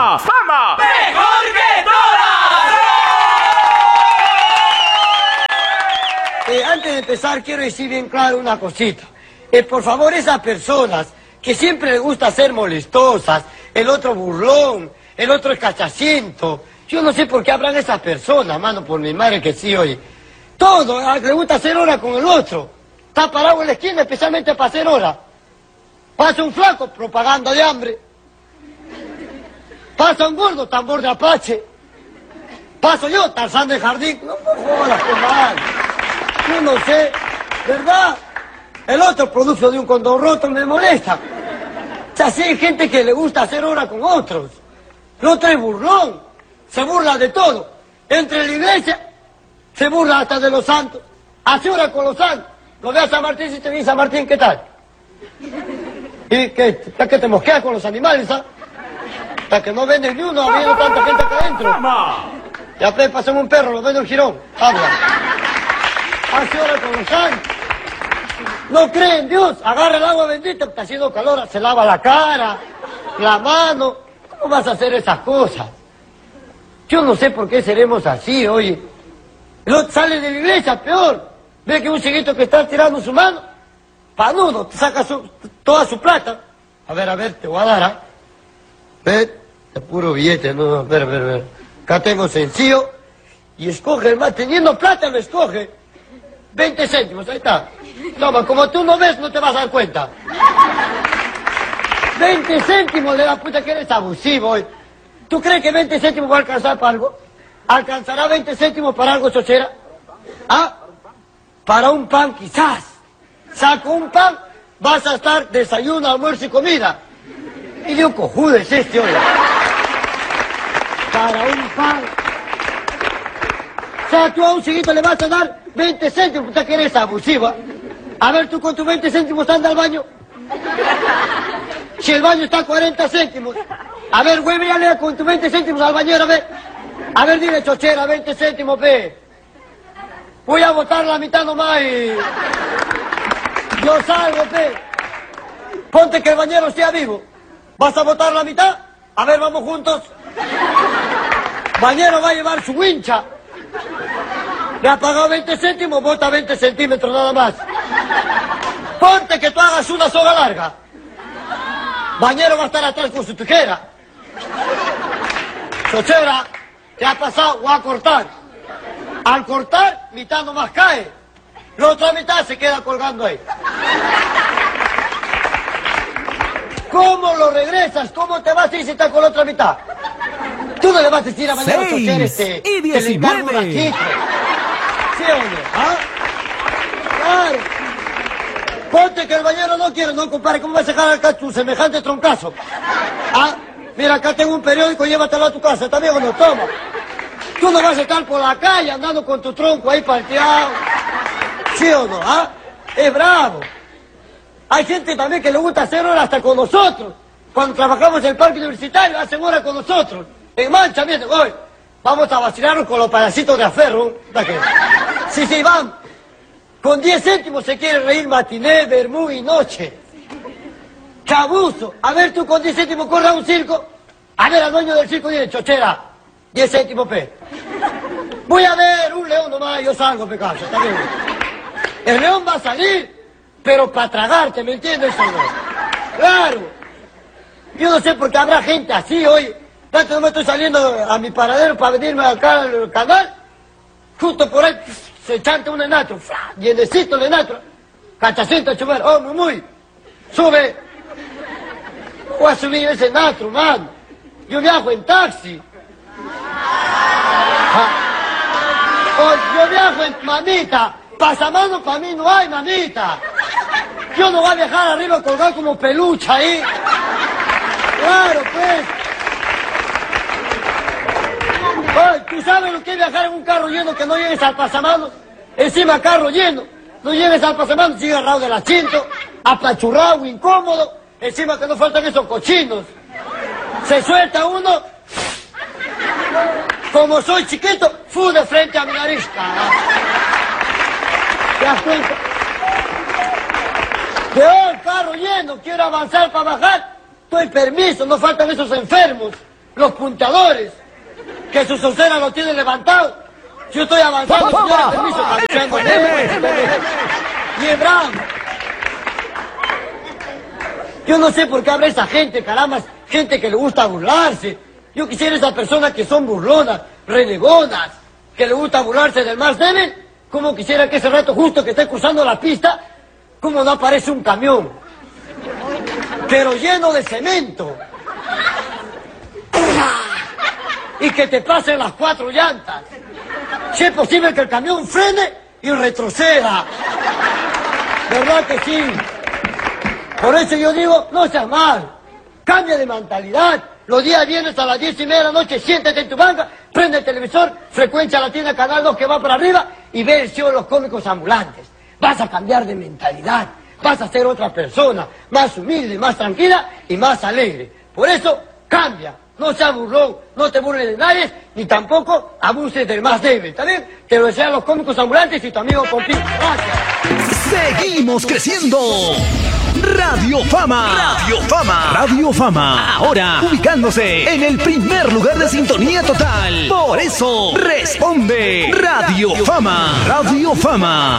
llama Fama ¡Mejor que todas! Antes de empezar, quiero decir bien claro una cosita. Por favor, esas personas que siempre les gusta ser molestosas, el otro burlón, el otro es cachaciento. Yo no sé por qué habrán esas personas, mano, por mi madre que sí, oye. Todo, le gusta hacer hora con el otro. Está parado en la esquina especialmente para hacer hora. Pasa un flaco, propaganda de hambre. Pasa un gordo, tambor de Apache. Paso yo, Tarzán de jardín. No jodas, qué mal. Yo no sé, ¿verdad? El otro producto de un condón roto me molesta. O sea, sí hay gente que le gusta hacer hora con otros. El otro es burlón. Se burla de todo. Entre la iglesia, se burla hasta de los santos. Hace hora con los santos. Lo ve a San Martín, si te viene San Martín, ¿qué tal? ¿Y qué? ¿Ya que te mosqueas con los animales, ah? Hasta que no vendes ni uno, habiendo tanta gente acá adentro. Ya pues, pasame un perro, lo vendo el jirón. Habla. Hace hora con los santos. No cree en Dios, agarra el agua bendita, está haciendo calor, se lava la cara, la mano. ¿Cómo vas a hacer esas cosas? Yo no sé por qué seremos así, oye. El otro sale de la iglesia, peor. Ve que un chiquito que está tirando su mano, panudo, te saca toda su plata. A ver, te voy a dar, ¿ah? Ve, es puro billete, no, a ver. Acá tengo sencillo, y escoge, hermano, teniendo plata lo escoge. 20 céntimos, ahí está. Toma, como tú no ves, no te vas a dar cuenta. 20 céntimos de la puta que eres abusivo hoy. ¿Tú crees que 20 céntimos va a alcanzar para algo? ¿Alcanzará 20 céntimos para algo, chochera? ¿Ah? Para un pan quizás. Saco un pan, vas a estar desayuno, almuerzo y comida. Y Dios cojudo es este hoy. Para un pan. O sea, tú a un chiquito le vas a dar 20 céntimos, puta que eres abusiva. A ver, tú con tus 20 céntimos anda al baño. Si el baño está a 40 céntimos. A ver, güey, mírale con tus 20 céntimos al bañero, ve. A ver, dile, chochera, 20 céntimos, ve. Voy a botar la mitad nomás y... Yo salgo, ve. Ponte que el bañero sea vivo. ¿Vas a botar la mitad? A ver, vamos juntos. Bañero va a llevar su wincha. Le ha pagado 20 céntimos, bota 20 centímetros nada más. Ponte que tú hagas una soga larga. Bañero va a estar atrás con su tijera. Chochera, ¿qué ha pasado? Voy a cortar. Al cortar, mitad nomás cae. La otra mitad se queda colgando ahí. ¿Cómo lo regresas? ¿Cómo te vas a ir si está con la otra mitad? Tú no le vas a decir a Bañero Chochera y 19. ¿Sí o no? ¿Ah? Claro. Ponte que el bañero no quiere, no, compadre. ¿Cómo vas a dejar acá tu semejante troncazo? ¿Ah? Mira, acá tengo un periódico, llévatelo a tu casa. ¿Está bien o no? Toma. Tú no vas a estar por la calle andando con tu tronco ahí palteado. ¿Sí o no? ¿Ah? Es bravo. Hay gente también que le gusta hacer hora hasta con nosotros. Cuando trabajamos en el parque universitario, hacen hora con nosotros. En mancha, miren, hoy. Vamos a vacilarnos con los pedacitos de aferro. Sí, van. Con 10 céntimos se quiere reír matiné, vermú y noche. ¡Qué abuso! A ver, tú con 10 céntimos corre a un circo. A ver, al dueño del circo dice, chochera, 10 céntimos, pe. Voy a ver un león nomás, yo salgo, pe, casa, está bien. El león va a salir, pero para tragarte, ¿me entiendes o no? Claro. Yo no sé por qué habrá gente así hoy. Tanto no me estoy saliendo a mi paradero para venirme acá al canal. Justo por ahí se chanta un enatro. Llenecito el enatro. Cachacito, chofer. Oh, muy. Sube. Voy a subir ese enatro, man. Yo viajo en taxi. Oh, yo viajo en... Mamita, pasamano para mí no hay, mamita. Yo no voy a viajar arriba colgado como pelucha ahí. Claro, pues. Oye, ¿tú sabes lo que es viajar en un carro lleno que no llegues al pasamanos? Encima carro lleno, no llegues al pasamanos, sigue agarrado del asiento, apachurrado, incómodo, encima que no faltan esos cochinos. Se suelta uno, como soy chiquito, fu de frente a mi nariz. ¿Te das cuenta? Peor, carro lleno, quiero avanzar para bajar, estoy permiso, no faltan esos enfermos. los punteadores, que sus oceras lo tienen levantado. Yo estoy avanzando, señores, permiso, caluchando. Y Abraham. Yo no sé por qué habla esa gente, caramba, gente que le gusta burlarse. Yo quisiera esas personas que son burlonas, renegonas, que le gusta burlarse del más débil, como quisiera que ese rato justo que esté cruzando la pista, como no aparece un camión, pero lleno de cemento. Y que te pasen las 4 llantas. Si es posible que el camión frene y retroceda. ¿Verdad que sí? Por eso yo digo, no seas mal. Cambia de mentalidad. Los días viernes a las 10:30 de la noche, siéntate en tu banca, prende el televisor, frecuencia Latina Canal 2 que va para arriba y ve el show de los cómicos ambulantes. Vas a cambiar de mentalidad. Vas a ser otra persona, más humilde, más tranquila y más alegre. Por eso, cambia. No seas burlón, no te burles de nadie, ni tampoco abuses del más débil, ¿está bien? Te lo desean los cómicos ambulantes y tu amigo Pompín. Gracias. Seguimos creciendo. Radio Fama. Radio Fama. Radio Fama. Ahora ubicándose en el primer lugar de sintonía total. Por eso responde Radio Fama. Radio Fama.